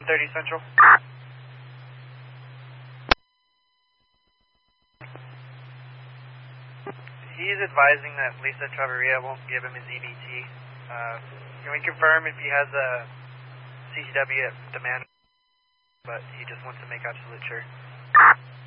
30 Central. He's advising that Lisa Chavarria won't give him his EBT. Can we confirm if he has a CCW at demand? But he just wants to make absolute sure.